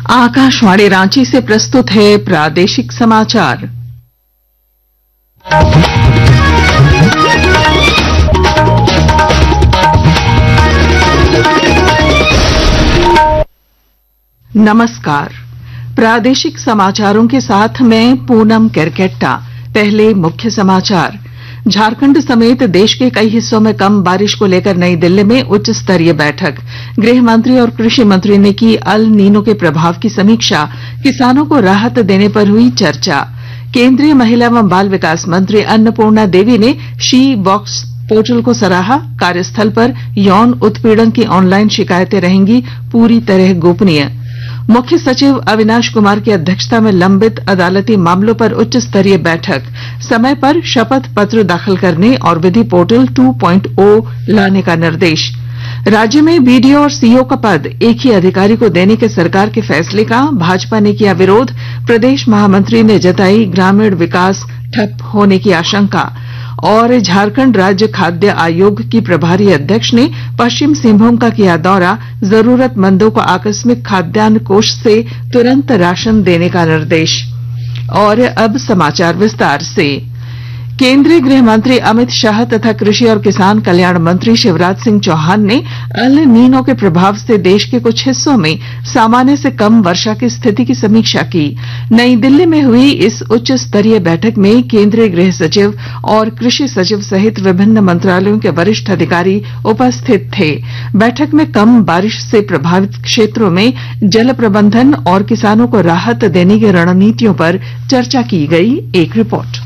आकाशवाणी रांची से प्रस्तुत है प्रादेशिक समाचार। नमस्कार, प्रादेशिक समाचारों के साथ मैं पूनम केरकेट्टा। पहले मुख्य समाचार। झारखंड समेत देश के कई हिस्सों में कम बारिश को लेकर नई दिल्ली में उच्च स्तरीय बैठक। गृह मंत्री और कृषि मंत्री ने की अल नीनो के प्रभाव की समीक्षा। किसानों को राहत देने पर हुई चर्चा। केंद्रीय महिला एवं बाल विकास मंत्री अन्नपूर्णा देवी ने शी बॉक्स पोर्टल को सराहा। कार्यस्थल पर यौन उत्पीड़न की ऑनलाइन शिकायतें रहेंगी पूरी तरह गोपनीय। मुख्य सचिव अविनाश कुमार की अध्यक्षता में लंबित अदालती मामलों पर उच्च स्तरीय बैठक। समय पर शपथ पत्र दाखिल करने और विधि पोर्टल 2.0 लाने का निर्देश। राज्य में बीडीओ और सीओ का पद एक ही अधिकारी को देने के सरकार के फैसले का भाजपा ने किया विरोध। प्रदेश महामंत्री ने जताई ग्रामीण विकास ठप होने की आशंका। और झारखंड राज्य खाद्य आयोग की प्रभारी अध्यक्ष ने पश्चिम सिंहभूम का किया दौरा। जरूरतमंदों को आकस्मिक खाद्यान्न कोष से तुरंत राशन देने का निर्देश। और अब समाचार विस्तार से। केंद्रीय गृह मंत्री अमित शाह तथा कृषि और किसान कल्याण मंत्री शिवराज सिंह चौहान ने अल नीनो के प्रभाव से देश के कुछ हिस्सों में सामान्य से कम वर्षा की स्थिति की समीक्षा की। नई दिल्ली में हुई इस उच्च स्तरीय बैठक में केंद्रीय गृह सचिव और कृषि सचिव सहित विभिन्न मंत्रालयों के वरिष्ठ अधिकारी उपस्थित थे। बैठक में कम बारिश से प्रभावित क्षेत्रों में जल प्रबंधन और किसानों को राहत देने की रणनीतियों पर चर्चा की गई। एक रिपोर्ट।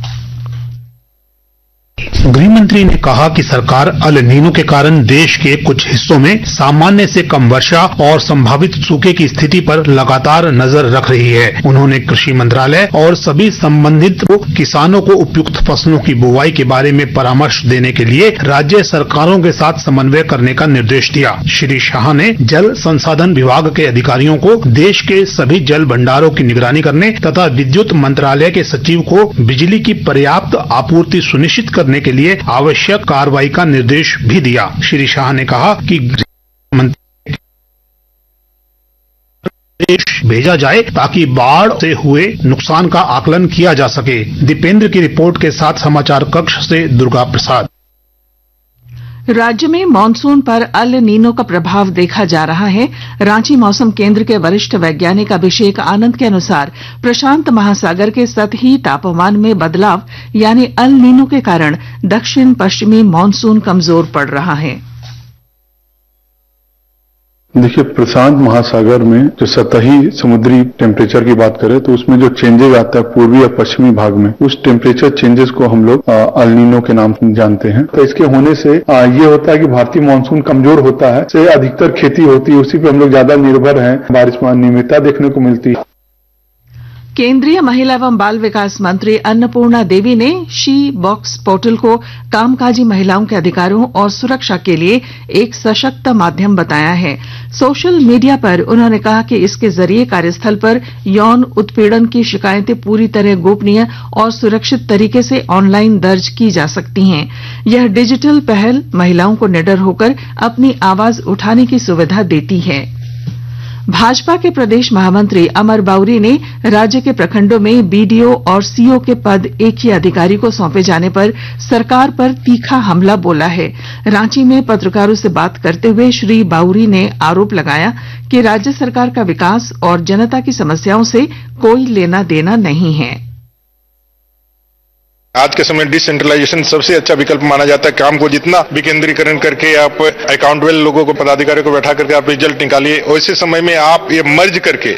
गृह मंत्री ने कहा कि सरकार अल नीनो के कारण देश के कुछ हिस्सों में सामान्य से कम वर्षा और संभावित सूखे की स्थिति पर लगातार नजर रख रही है। उन्होंने कृषि मंत्रालय और सभी संबंधित किसानों को उपयुक्त फसलों की बुवाई के बारे में परामर्श देने के लिए राज्य सरकारों के साथ समन्वय करने का निर्देश दिया। श्री शाह ने जल संसाधन विभाग के अधिकारियों को देश के सभी जल भंडारों की निगरानी करने तथा विद्युत मंत्रालय के सचिव को बिजली की पर्याप्त आपूर्ति सुनिश्चित करने के लिए आवश्यक कार्रवाई का निर्देश भी दिया। श्री शाह ने कहा कि निर्देश भेजा जाए ताकि बाढ़ से हुए नुकसान का आकलन किया जा सके। दीपेंद्र की रिपोर्ट के साथ समाचार कक्ष से दुर्गा प्रसाद। राज्य में मानसून पर अल नीनो का प्रभाव देखा जा रहा है। रांची मौसम केंद्र के वरिष्ठ वैज्ञानिक अभिषेक आनंद के अनुसार प्रशांत महासागर के सतही तापमान में बदलाव यानी अल नीनो के कारण दक्षिण पश्चिमी मानसून कमजोर पड़ रहा है। देखिए, प्रशांत महासागर में जो सतही समुद्री टेम्परेचर की बात करें तो उसमें जो चेंजेस आता है पूर्वी या पश्चिमी भाग में, उस टेम्परेचर चेंजेस को हम लोग अल नीनो के नाम से जानते हैं। तो इसके होने से ये होता है कि भारतीय मानसून कमजोर होता है, से अधिकतर खेती होती है, उसी पे हम लोग ज्यादा निर्भर हैं। बारिश में अनियमितता देखने को मिलती है। केंद्रीय महिला एवं बाल विकास मंत्री अन्नपूर्णा देवी ने शी बॉक्स पोर्टल को कामकाजी महिलाओं के अधिकारों और सुरक्षा के लिए एक सशक्त माध्यम बताया है। सोशल मीडिया पर उन्होंने कहा कि इसके जरिए कार्यस्थल पर यौन उत्पीड़न की शिकायतें पूरी तरह गोपनीय और सुरक्षित तरीके से ऑनलाइन दर्ज की जा सकती हैं। यह डिजिटल पहल महिलाओं को निडर होकर अपनी आवाज उठाने की सुविधा देती है। भाजपा के प्रदेश महामंत्री अमर बाउरी ने राज्य के प्रखंडों में बीडीओ और सीओ के पद एक ही अधिकारी को सौंपे जाने पर सरकार पर तीखा हमला बोला है। रांची में पत्रकारों से बात करते हुए श्री बाउरी ने आरोप लगाया कि राज्य सरकार का विकास और जनता की समस्याओं से कोई लेना देना नहीं है। आज के समय डिसेंट्रलाइजेशन सबसे अच्छा विकल्प माना जाता है। काम को जितना विकेंद्रीकरण करके आप अकाउंटेबल लोगों को, पदाधिकारियों को बैठा करके आप रिजल्ट निकालिए, वैसे समय में आप ये मर्ज करके